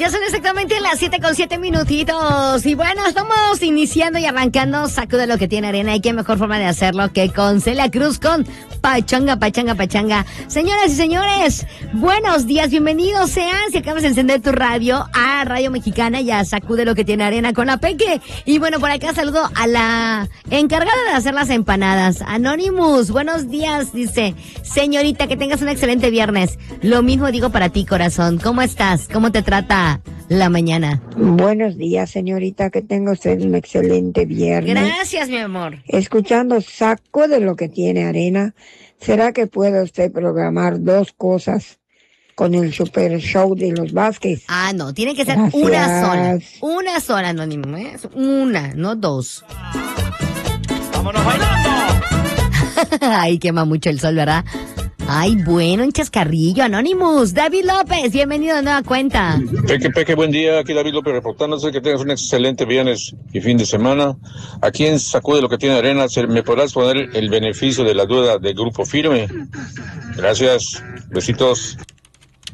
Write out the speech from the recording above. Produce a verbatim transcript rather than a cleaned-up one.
Ya son exactamente las siete con siete minutitos. Y bueno, estamos iniciando y arrancando Sacude lo que tiene arena. Y qué mejor forma de hacerlo que con Celia Cruz, con Pachanga, Pachanga, Pachanga. Señoras y señores, buenos días, bienvenidos sean. Si acabas de encender tu radio a Radio Mexicana y a Sacude lo que tiene arena con la Peque. Y bueno, por acá saludo a la encargada de hacer las empanadas, Anonymous. Buenos días, dice. Señorita, que tengas un excelente viernes. Lo mismo digo para ti, corazón. ¿Cómo estás? ¿Cómo te trata la mañana? Buenos días, señorita, que tenga usted un excelente viernes. Gracias, mi amor. Escuchando Sacude lo que tiene arena, ¿será que puede usted programar dos cosas con el Super Show de los Vázquez? Ah, no, tiene que ser Gracias. una sola. Una sola, Anónimo, ¿eh? Una, no dos. ¡Vámonos bailando! Ay, quema mucho el sol, ¿verdad? Ay, bueno, un chascarrillo, Anonymous. David López, bienvenido de nueva cuenta. Peque, Peque, buen día. Aquí David López reportándose. Que tengas un excelente viernes y fin de semana. Aquí en Sacude lo que tiene arena, ¿me podrás poner el beneficio de la duda del Grupo Firme? Gracias. Besitos.